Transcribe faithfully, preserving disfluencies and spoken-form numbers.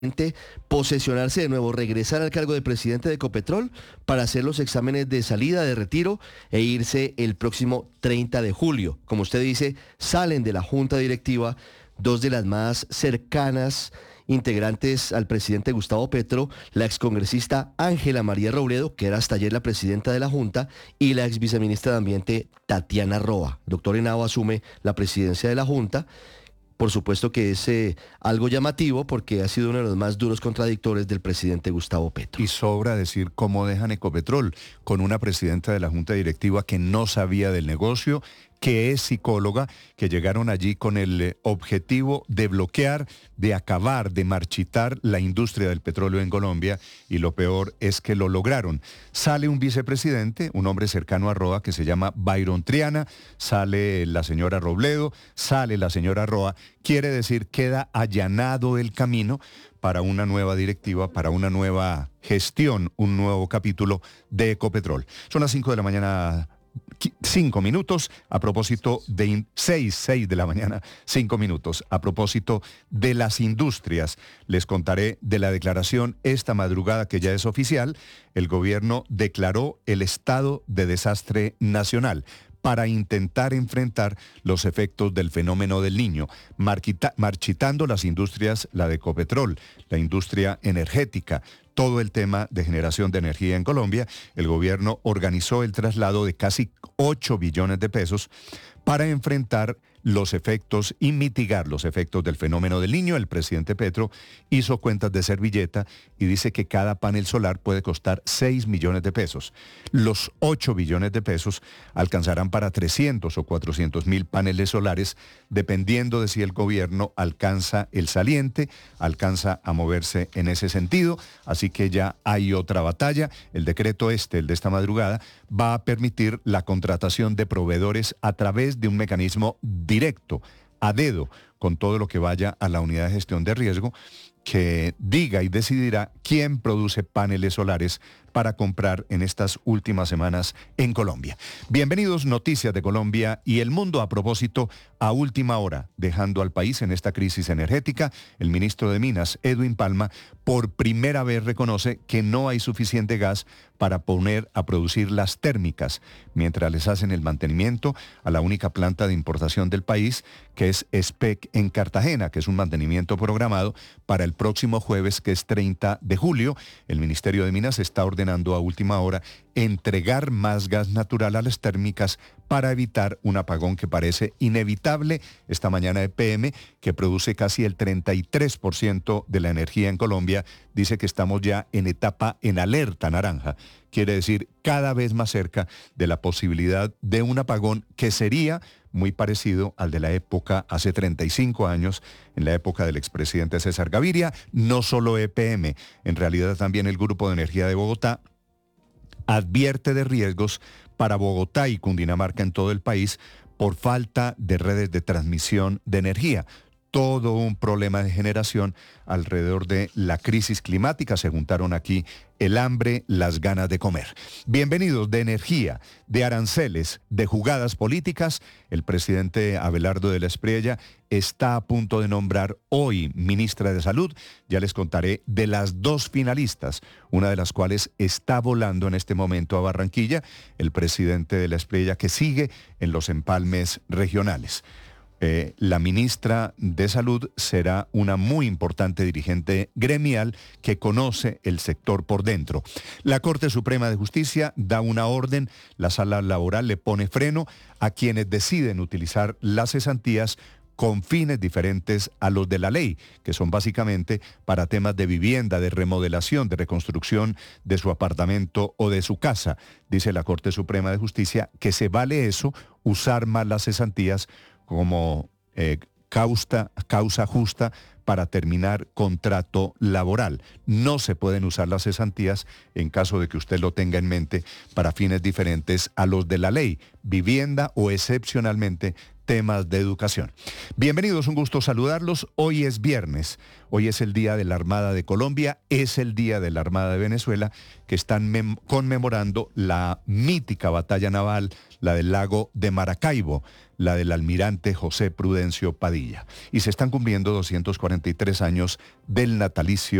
posesionarse de nuevo, regresar al cargo de presidente de Ecopetrol para hacer los exámenes de salida, de retiro e irse el próximo treinta de julio. Como usted dice, salen de la junta directiva dos de las más cercanas integrantes al presidente Gustavo Petro, la excongresista Ángela María Robledo, que era hasta ayer la presidenta de la junta, y la exviceministra de Ambiente Tatiana Roa. Doctor Henao asume la presidencia de la junta. Por supuesto que es eh, algo llamativo porque ha sido uno de los más duros contradictores del presidente Gustavo Petro. Y sobra decir cómo dejan Ecopetrol, con una presidenta de la junta directiva que no sabía del negocio, que es psicóloga, que llegaron allí con el objetivo de bloquear, de acabar, de marchitar la industria del petróleo en Colombia, y lo peor es que lo lograron. Sale un vicepresidente, un hombre cercano a Roa, que se llama Byron Triana, sale la señora Robledo, sale la señora Roa, quiere decir queda allanado el camino para una nueva directiva, para una nueva gestión, un nuevo capítulo de Ecopetrol. Son las cinco de la mañana, cinco minutos, a propósito de seis, seis de la mañana, cinco minutos, a propósito de las industrias. Les contaré de la declaración esta madrugada que ya es oficial. El gobierno declaró el estado de desastre nacional para intentar enfrentar los efectos del fenómeno del Niño, marquita, marchitando las industrias, la de Ecopetrol, la industria energética, todo el tema de generación de energía en Colombia. El gobierno organizó el traslado de casi ocho billones de pesos para enfrentar los efectos y mitigar los efectos del fenómeno del Niño. El presidente Petro hizo cuentas de servilleta y dice que cada panel solar puede costar seis millones de pesos. Los ocho billones de pesos alcanzarán para trescientos o cuatrocientos mil paneles solares, dependiendo de si el gobierno alcanza el saliente, alcanza a moverse en ese sentido. Así que ya hay otra batalla. El decreto este, el de esta madrugada, va a permitir la contratación de proveedores a través de un mecanismo directo, a dedo, con todo lo que vaya a la unidad de gestión de riesgo, que diga y decidirá quién produce paneles solares para comprar en estas últimas semanas en Colombia. Bienvenidos, Noticias de Colombia y el mundo. A propósito, a última hora, dejando al país en esta crisis energética, el ministro de Minas, Edwin Palma, por primera vez reconoce que no hay suficiente gas para poner a producir las térmicas, mientras les hacen el mantenimiento a la única planta de importación del país, que es SPEC en Cartagena, que es un mantenimiento programado para el próximo jueves, que es treinta de julio. El Ministerio de Minas está ordenando a última hora entregar más gas natural a las térmicas para evitar un apagón que parece inevitable. Esta mañana E P M, que produce casi el treinta y tres por ciento de la energía en Colombia, dice que estamos ya en etapa en alerta naranja. Quiere decir cada vez más cerca de la posibilidad de un apagón que sería muy parecido al de la época hace treinta y cinco años, en la época del expresidente César Gaviria. No solo E P M, en realidad también el Grupo de Energía de Bogotá advierte de riesgos para Bogotá y Cundinamarca en todo el país por falta de redes de transmisión de energía. Todo un problema de generación alrededor de la crisis climática. Se juntaron aquí el hambre, las ganas de comer. Bienvenidos. De energía, de aranceles, de jugadas políticas. El presidente Abelardo de la Espriella está a punto de nombrar hoy ministra de Salud. Ya les contaré de las dos finalistas, una de las cuales está volando en este momento a Barranquilla, el presidente de la Espriella, que sigue en los empalmes regionales. Eh, la ministra de Salud será una muy importante dirigente gremial que conoce el sector por dentro. La Corte Suprema de Justicia da una orden, la sala laboral le pone freno a quienes deciden utilizar las cesantías con fines diferentes a los de la ley, que son básicamente para temas de vivienda, de remodelación, de reconstrucción de su apartamento o de su casa. Dice la Corte Suprema de Justicia que se vale eso, usar más las cesantías como eh, causa, causa justa para terminar contrato laboral. No se pueden usar las cesantías, en caso de que usted lo tenga en mente, para fines diferentes a los de la ley, vivienda o excepcionalmente temas de educación. Bienvenidos, un gusto saludarlos. Hoy es viernes, hoy es el Día de la Armada de Colombia, es el Día de la Armada de Venezuela, que están mem- conmemorando la mítica batalla naval, la del lago de Maracaibo, la del almirante José Prudencio Padilla. Y se están cumpliendo doscientos cuarenta y tres años del natalicio